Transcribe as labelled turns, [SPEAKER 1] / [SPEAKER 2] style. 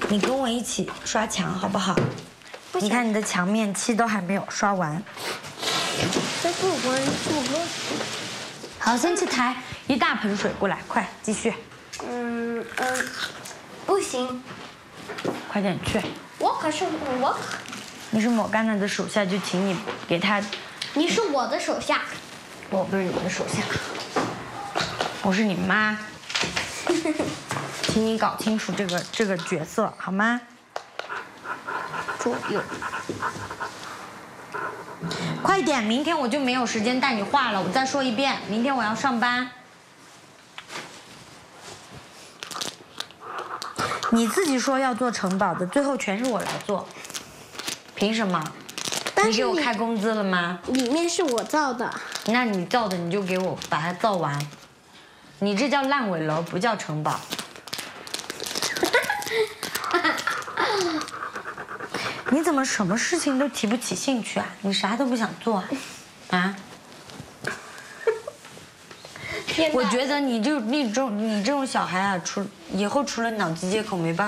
[SPEAKER 1] 你跟我一起刷墙好不好？
[SPEAKER 2] 不行，
[SPEAKER 1] 你看你的墙面漆都还没有刷完。
[SPEAKER 2] 这不关注。
[SPEAKER 1] 好，先去抬一大盆水过来，快继续。
[SPEAKER 2] 不行，
[SPEAKER 1] 快点去。
[SPEAKER 2] 可是我。
[SPEAKER 1] 你是抹干娜的手下，就请你给他。
[SPEAKER 2] 你是我的手下。
[SPEAKER 1] 我不是你的手下，我是你妈。请你搞清楚这个角色好吗？
[SPEAKER 2] 左右。
[SPEAKER 1] 快点，明天我就没有时间带你画了。我再说一遍，明天我要上班。你自己说要做城堡的，最后全是我来做，凭什么？你给我开工资了吗？
[SPEAKER 2] 里面是我造的。
[SPEAKER 1] 那你造的你就给我把它造完。你这叫烂尾楼，不叫城堡。你怎么什么事情都提不起兴趣啊？你啥都不想做啊？我觉得你这种小孩啊，以后除了脑机接口没办法。